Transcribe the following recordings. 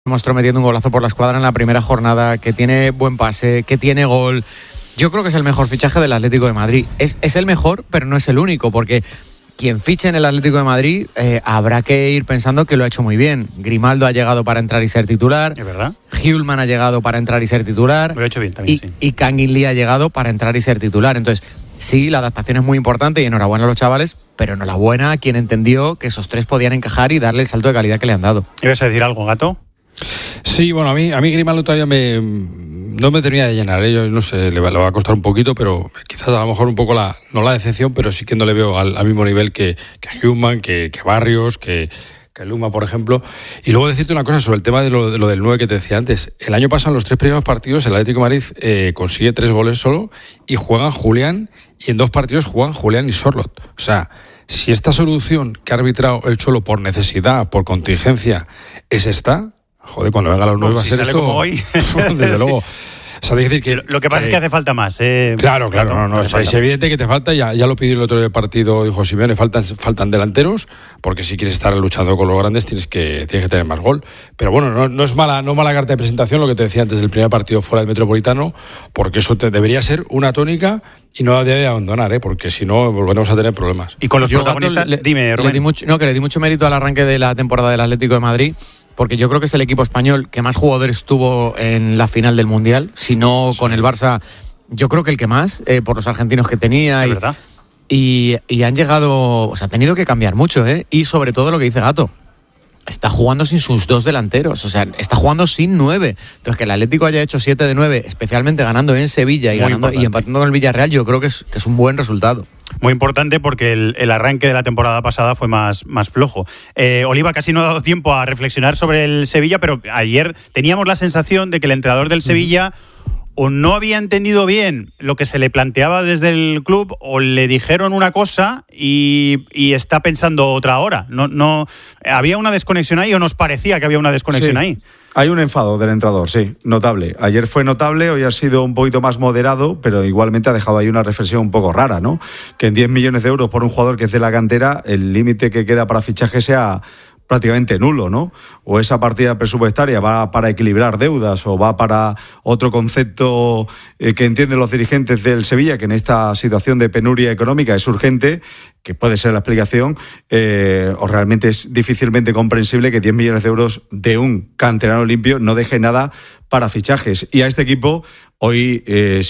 Mostró metiendo un golazo por la escuadra en la primera jornada, que tiene buen pase, que tiene gol. Yo creo que es el mejor fichaje del Atlético de Madrid. Es el mejor, pero no es el único, porque quien fiche en el Atlético de Madrid habrá que ir pensando que lo ha hecho muy bien. Grimaldo ha llegado para entrar y ser titular. ¿Es verdad? Hjulman ha llegado para entrar y ser titular. Lo ha hecho bien también, sí. Y Kangin Lee ha llegado para entrar y ser titular. Entonces, sí, la adaptación es muy importante y enhorabuena a los chavales, pero enhorabuena a quien entendió que esos tres podían encajar y darle el salto de calidad que le han dado. ¿Ibas a decir algo, Gato? Sí, bueno, a mí Grimaldo todavía no me termina de llenar, ¿eh? Yo no sé, le va a costar un poquito, pero quizás a lo mejor un poco no la decepción, pero sí que no le veo al mismo nivel que Hjulman, que Barrios, que Luma, por ejemplo. Y luego decirte una cosa sobre el tema de lo del 9 que te decía antes. El año pasado, en los 3 primeros partidos, el Atlético de Madrid consigue 3 goles solo y juegan Julián, y en 2 partidos juegan Julián y Sorloth. O sea, si esta solución que ha arbitrado el Cholo por necesidad, por contingencia, es esta... Joder, cuando venga a los 9 va a ser esto... como hoy. Desde luego. O sea, hay que decir que... Lo que pasa es que hace falta más. Claro, no, es evidente que te falta, ya lo pidió el otro día del partido, dijo Simeone, faltan delanteros, porque si quieres estar luchando con los grandes tienes que tener más gol. Pero bueno, no es mala carta de presentación lo que te decía antes del primer partido fuera del Metropolitano, porque eso debería ser una tónica y no la debe abandonar, porque si no volveremos a tener problemas. Y con los protagonistas, dime, Rubén. Le di mucho mérito al arranque de la temporada del Atlético de Madrid, porque yo creo que es el equipo español que más jugadores tuvo en la final del Mundial, si no con el Barça, yo creo que el que más, por los argentinos que tenía. Y han llegado, o sea, ha tenido que cambiar mucho, y sobre todo lo que dice Gato, está jugando sin sus 2 delanteros, o sea, está jugando sin 9. Entonces, que el Atlético haya hecho 7 de 9, especialmente ganando en Sevilla y empatando con el Villarreal, yo creo que es un buen resultado. Muy importante porque el arranque de la temporada pasada fue más flojo. Oliva casi no ha dado tiempo a reflexionar sobre el Sevilla, pero ayer teníamos la sensación de que el entrenador del Sevilla o no había entendido bien lo que se le planteaba desde el club, o le dijeron una cosa y está pensando otra ahora. No, había una desconexión ahí, o nos parecía que había una desconexión ahí. Hay un enfado del entrenador, sí, notable. Ayer fue notable, hoy ha sido un poquito más moderado, pero igualmente ha dejado ahí una reflexión un poco rara, ¿no? Que en 10 millones de euros por un jugador que es de la cantera, el límite que queda para fichaje sea prácticamente nulo, ¿no? O esa partida presupuestaria va para equilibrar deudas o va para otro concepto que entienden los dirigentes del Sevilla, que en esta situación de penuria económica es urgente, que puede ser la explicación, o realmente es difícilmente comprensible que 10 millones de euros de un canterano limpio no deje nada para fichajes. Y a este equipo hoy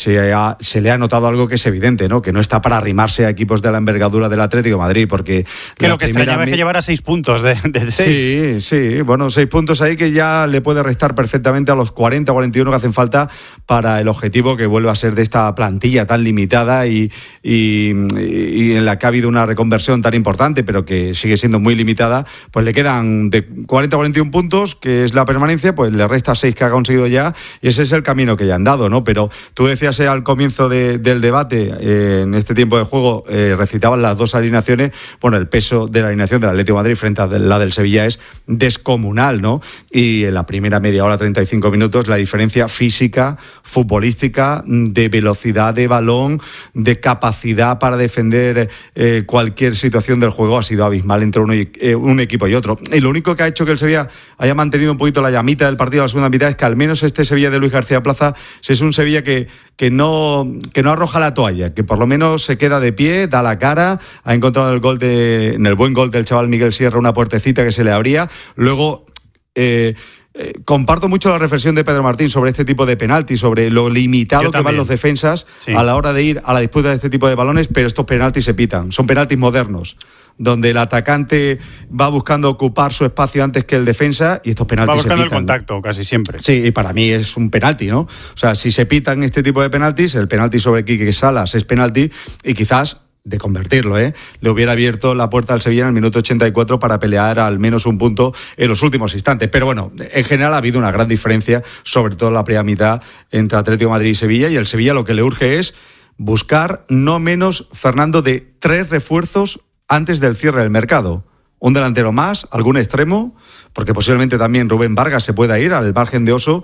se le ha notado algo que es evidente, ¿no? Que no está para arrimarse a equipos de la envergadura del Atlético de Madrid, porque... Que lo que extrañaba es que llevara 6 puntos de 6. Sí, bueno, 6 puntos ahí que ya le puede restar perfectamente a los 40 o 41 que hacen falta para el objetivo que vuelve a ser de esta plantilla tan limitada y en la que ha habido una reconversión tan importante, pero que sigue siendo muy limitada. Pues le quedan de 40 a 41 puntos, que es la permanencia, pues le resta 6 que ha conseguido ya, y ese es el camino que ya han dado, ¿no? Pero tú decías al comienzo del debate, en este tiempo de juego, recitaban las 2 alineaciones. Bueno, el peso de la alineación del Atlético de Madrid frente a la del Sevilla es descomunal, ¿no? Y en la primera media hora, 35 minutos, la diferencia física, futbolística, de velocidad de balón, de capacidad para defender cualquier situación del juego ha sido abismal entre un equipo y otro. Y lo único que ha hecho que el Sevilla haya mantenido un poquito la llamita del partido a la segunda mitad es que al menos este Sevilla de Luis García Plaza es un Sevilla que no arroja la toalla, que por lo menos se queda de pie, da la cara, ha encontrado en el buen gol del chaval Miguel Sierra una puertecita que se le abría. Luego comparto mucho la reflexión de Pedro Martín sobre este tipo de penaltis, sobre lo limitado que van los defensas a la hora de ir a la disputa de este tipo de balones, pero estos penaltis se pitan, son penaltis modernos, donde el atacante va buscando ocupar su espacio antes que el defensa, y estos penaltis se pitan. Va buscando el contacto, casi siempre. Sí, y para mí es un penalti, ¿no? O sea, si se pitan este tipo de penaltis, el penalti sobre Quique Salas es penalti, y quizás de convertirlo, le hubiera abierto la puerta al Sevilla en el minuto 84 para pelear al menos un punto en los últimos instantes. Pero bueno, en general ha habido una gran diferencia, sobre todo en la primera mitad, entre Atlético de Madrid y Sevilla, y el Sevilla lo que le urge es buscar no menos, Fernando, de 3 refuerzos antes del cierre del mercado. Un delantero más, algún extremo, porque posiblemente también Rubén Vargas se pueda ir al margen de Oso,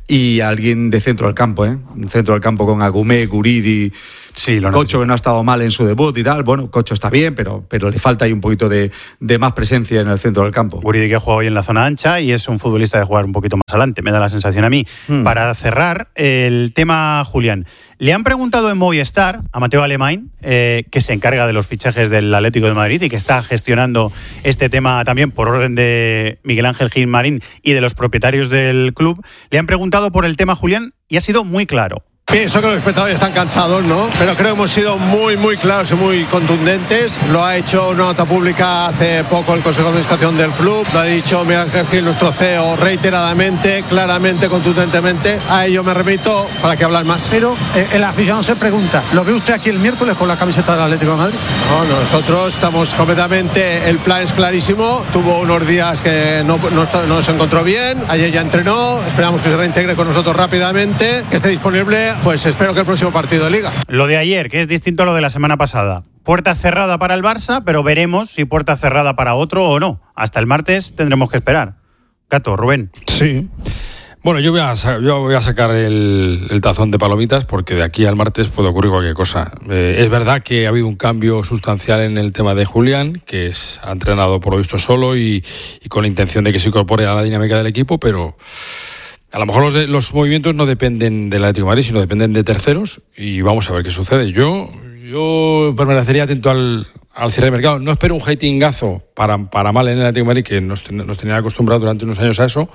y alguien de centro del campo, un centro del campo con Agumé, Guridi, sí, Cocho, que no ha estado mal en su debut y tal. Bueno, Cocho está bien, pero le falta ahí un poquito de más presencia en el centro del campo. Guridi, que juega hoy en la zona ancha y es un futbolista de jugar un poquito más adelante, me da la sensación a mí. Para cerrar el tema, Julián, le han preguntado en Movistar a Mateo Alemany, que se encarga de los fichajes del Atlético de Madrid y que está gestionando este tema también por orden de Miguel Ángel Gilmarín y de los propietarios del club. Le han preguntado por el tema, Julián, y ha sido muy claro. Pienso que los espectadores están cansados, ¿no? Pero creo que hemos sido muy, muy claros y muy contundentes. Lo ha hecho una nota pública hace poco el Consejo de Administración del club. Lo ha dicho Miguel Ángel Gil, nuestro CEO, reiteradamente, claramente, contundentemente. A ello me remito para que hablar más. Pero el aficionado se pregunta, ¿lo ve usted aquí el miércoles con la camiseta del Atlético de Madrid? No, nosotros estamos completamente, el plan es clarísimo. Tuvo unos días que no se encontró bien. Ayer ya entrenó. Esperamos que se reintegre con nosotros rápidamente, que esté disponible. Pues espero que el próximo partido de Liga. Lo de ayer, que es distinto a lo de la semana pasada. Puerta cerrada para el Barça, pero veremos si puerta cerrada para otro o no. Hasta el martes tendremos que esperar. Gato, Rubén. Sí. Bueno, yo voy a sacar el tazón de palomitas porque de aquí al martes puede ocurrir cualquier cosa. Es verdad que ha habido un cambio sustancial en el tema de Julián, que ha entrenado por lo visto solo y con la intención de que se incorpore a la dinámica del equipo, pero a lo mejor los movimientos no dependen del Atlético de Madrid, sino dependen de terceros y vamos a ver qué sucede. Yo permanecería atento al cierre de mercado. No espero un hatingazo para mal en el Atlético de Madrid, que nos tenían acostumbrados durante unos años a eso,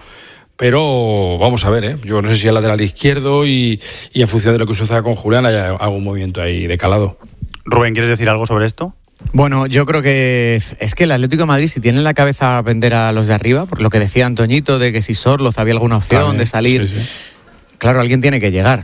pero vamos a ver, Yo no sé si el lateral izquierdo y en función de lo que suceda con Julián haya algún movimiento ahí de calado. Rubén, ¿quieres decir algo sobre esto? Bueno, yo creo que es que el Atlético de Madrid, si tiene en la cabeza vender a los de arriba, por lo que decía Antoñito, de que si Sorloz había alguna opción también de salir, sí. Claro, alguien tiene que llegar.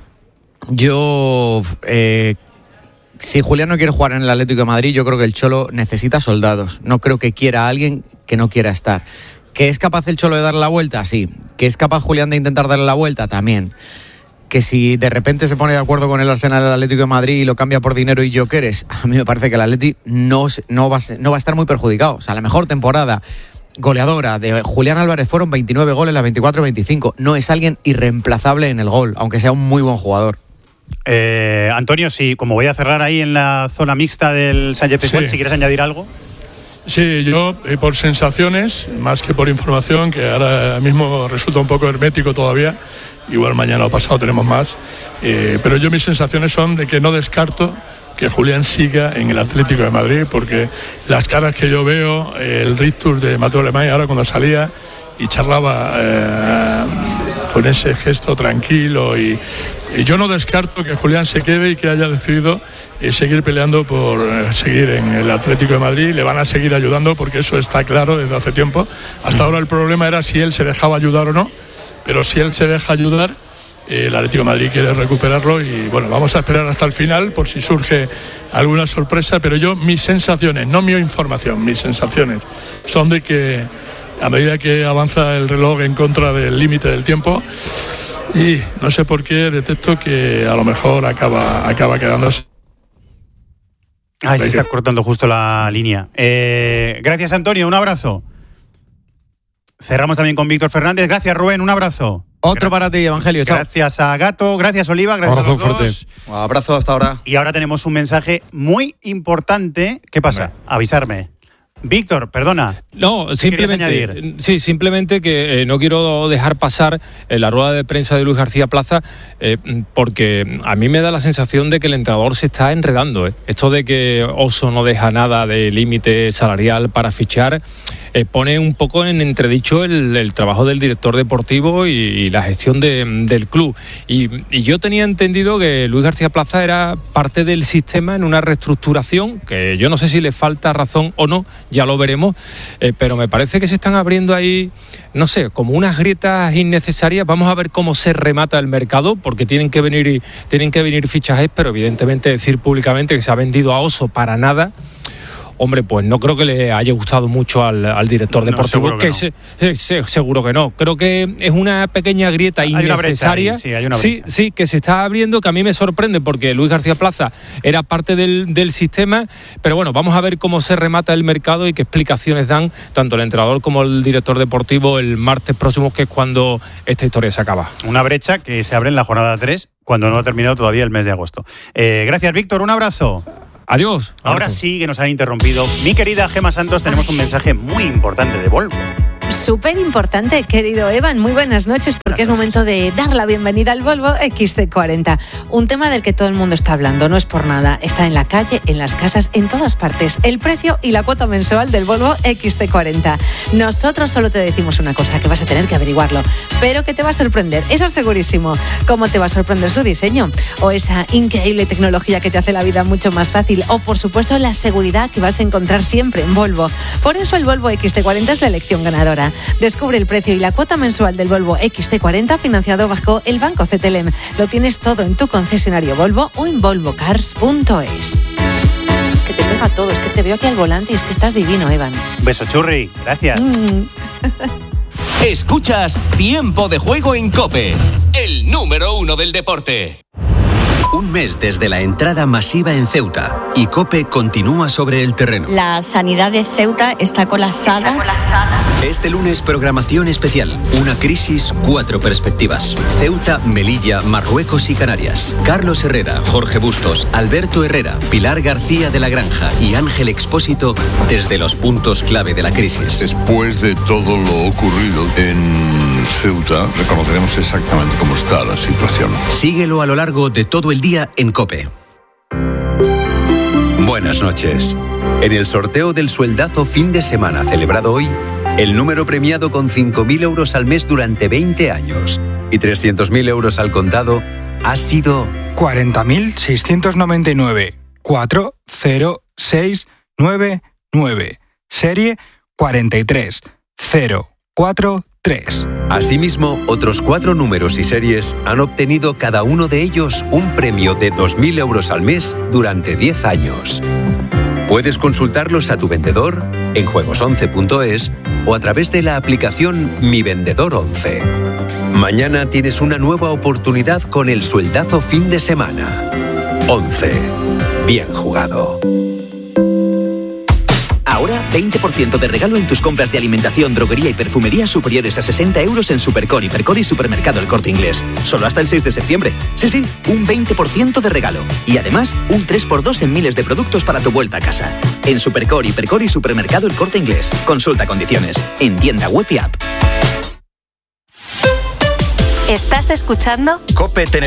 Si Julián no quiere jugar en el Atlético de Madrid, yo creo que el Cholo necesita soldados. No creo que quiera a alguien que no quiera estar. ¿Que es capaz el Cholo de darle la vuelta? Sí. ¿Que es capaz Julián de intentar darle la vuelta? También. Que si de repente se pone de acuerdo con el Arsenal del Atlético de Madrid y lo cambia por dinero y Gyökeres, a mí me parece que el Atleti no va a estar muy perjudicado. O sea, la mejor temporada goleadora de Julián Álvarez fueron 29 goles, las 24-25. No es alguien irreemplazable en el gol, aunque sea un muy buen jugador. Antonio, sí, como voy a cerrar ahí en la zona mixta del Sánchez-Pizjuán, si quieres añadir algo. Sí, yo por sensaciones, más que por información, que ahora mismo resulta un poco hermético todavía, igual mañana o pasado tenemos más, pero yo mis sensaciones son de que no descarto que Julián siga en el Atlético de Madrid, porque las caras que yo veo, el rictus de Mateo Alemany ahora cuando salía y charlaba con ese gesto tranquilo y yo no descarto que Julián se quede y que haya decidido seguir peleando por seguir en el Atlético de Madrid. Le van a seguir ayudando porque eso está claro desde hace tiempo. Hasta ahora el problema era si él se dejaba ayudar o no, pero si él se deja ayudar, el Atlético de Madrid quiere recuperarlo y bueno, vamos a esperar hasta el final por si surge alguna sorpresa, pero yo mis sensaciones, no mi información, mis sensaciones son de que a medida que avanza el reloj en contra del límite del tiempo, y no sé por qué detecto que a lo mejor acaba quedándose. Ay, se está cortando justo la línea. Gracias, Antonio, un abrazo. Cerramos también con Víctor Fernández. Gracias, Rubén, un abrazo. Otro para ti, Evangelio. Chao. Gracias a Gato, gracias Oliva, gracias abrazo a los dos. fuerte. Un abrazo hasta ahora. Y ahora tenemos un mensaje muy importante. ¿Qué pasa? Avisarme. Víctor, perdona. No, simplemente que no quiero dejar pasar la rueda de prensa de Luis García Plaza porque a mí me da la sensación de que el entrenador se está enredando. Esto de que Oso no deja nada de límite salarial para fichar pone un poco en entredicho el trabajo del director deportivo y la gestión del club. Y yo tenía entendido que Luis García Plaza era parte del sistema en una reestructuración, que yo no sé si le falta razón o no, ya lo veremos, pero me parece que se están abriendo ahí, no sé, como unas grietas innecesarias. Vamos a ver cómo se remata el mercado, porque tienen que venir fichajes, pero evidentemente decir públicamente que se ha vendido a Oso para nada, hombre, pues no creo que le haya gustado mucho al director deportivo, seguro que seguro que no. Creo que es una pequeña grieta innecesaria. Hay una brecha. Sí, que se está abriendo, que a mí me sorprende, porque Luis García Plaza era parte del sistema, pero bueno, vamos a ver cómo se remata el mercado y qué explicaciones dan tanto el entrenador como el director deportivo el martes próximo, que es cuando esta historia se acaba. Una brecha que se abre en la jornada 3, cuando no ha terminado todavía el mes de agosto. Gracias, Víctor, un abrazo. Adiós. Ahora sí que nos han interrumpido. Mi querida Gemma Santos, tenemos un mensaje muy importante de Volvo. Súper importante, querido Evan. Muy buenas noches, porque es momento de dar la bienvenida al Volvo XC40. Un tema del que todo el mundo está hablando, no es por nada. Está en la calle, en las casas, en todas partes. El precio y la cuota mensual del Volvo XC40. Nosotros solo te decimos una cosa, que vas a tener que averiguarlo, pero que te va a sorprender, eso es segurísimo. ¿Cómo te va a sorprender su diseño? O esa increíble tecnología que te hace la vida mucho más fácil. O, por supuesto, la seguridad que vas a encontrar siempre en Volvo. Por eso el Volvo XC40 es la elección ganadora. Descubre el precio y la cuota mensual del Volvo XC40 financiado bajo el Banco CTLM. Lo tienes todo en tu concesionario Volvo o en volvocars.es. Que te pega todo, es que te veo aquí al volante y es que estás divino, Evan. Un beso, churri. Gracias. Escuchas Tiempo de Juego en COPE, el número 1 del deporte. Un mes desde la entrada masiva en Ceuta y COPE continúa sobre el terreno. La sanidad de Ceuta está colapsada. Este lunes, programación especial. Una crisis, 4 perspectivas. Ceuta, Melilla, Marruecos y Canarias. Carlos Herrera, Jorge Bustos, Alberto Herrera, Pilar García de la Granja y Ángel Expósito desde los puntos clave de la crisis. Después de todo lo ocurrido en Ceuta, reconoceremos exactamente cómo está la situación. Síguelo a lo largo de todo el día en COPE. Buenas noches. En el sorteo del sueldazo fin de semana celebrado hoy, el número premiado con 5.000 euros al mes durante 20 años y 300.000 euros al contado ha sido 40.699 40699, serie 43043. Asimismo, otros 4 números y series han obtenido cada uno de ellos un premio de 2.000 euros al mes durante 10 años. Puedes consultarlos a tu vendedor en juegos11.es o a través de la aplicación Mi Vendedor 11. Mañana tienes una nueva oportunidad con el sueldazo fin de semana. 11. Bien jugado. Ahora, 20% de regalo en tus compras de alimentación, droguería y perfumería superiores a 60 euros en Supercor, Hipercor y Supermercado El Corte Inglés. Solo hasta el 6 de septiembre. Sí, un 20% de regalo. Y además, un 3x2 en miles de productos para tu vuelta a casa. En Supercor, Hipercor y Supermercado El Corte Inglés. Consulta condiciones. En tienda web y app. ¿Estás escuchando? COPE